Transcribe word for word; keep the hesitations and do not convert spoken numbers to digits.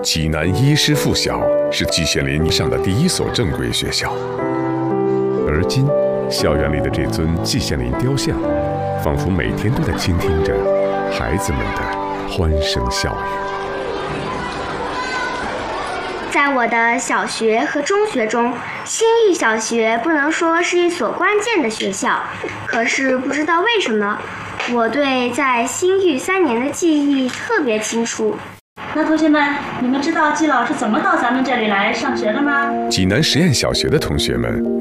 济南衣师附小是季羡林上的第一所正规学校，而今校园里的这尊季羡林雕像，仿佛每天都在倾听着孩子们的欢声笑语。 在我的小学和中学中，新育小学不能说是一所关键的学校，可是不知道为什么，我对在新育三年的记忆特别清楚。 那同学们，你们知道季老师怎么到咱们这里来上学的吗？ 济南实验小学的同学们